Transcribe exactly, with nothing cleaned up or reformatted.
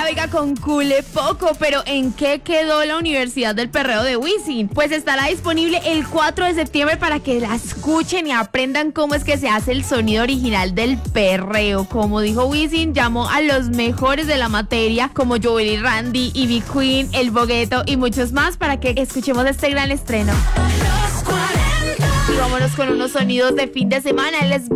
oiga, con cule poco, pero ¿en qué quedó la Universidad del Perreo de Wisin? Pues estará disponible el cuatro de septiembre para que la escuchen y aprendan cómo es que se hace el sonido original del perreo. Como dijo Wisin, llamó a los mejores de la materia, como Joel y Randy, Ivy Queen, El Bogueto y muchos más, para que escuchemos este gran estreno. Y vámonos con unos sonidos de fin de semana. Él es